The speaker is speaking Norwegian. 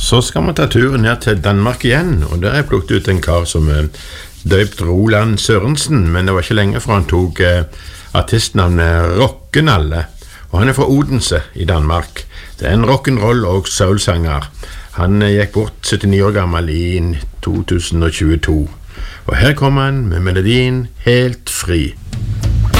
Så skal man ta turen ned til Danmark igjen, og der har jeg plukket ut en kar som er døypt Roland Sørensen, men det var ikke lenge fra han tok artistnavnet Rockenalle, og han er fra Odense i Danmark. Det er en rock'n'roll og soulsanger. Han gikk bort 79 år gammel i 2022, og her kommer han med melodien Helt fri.